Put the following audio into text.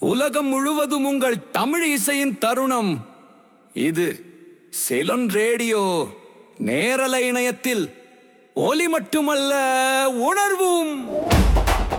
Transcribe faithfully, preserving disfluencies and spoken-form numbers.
உலகம் முழுவதும் உங்கள் தமிழ் இசையின் தருணம் இது. சிலோன் ரேடியோ நேரலை இணையத்தில் ஒலி மட்டுமல்ல, உணர்வும்.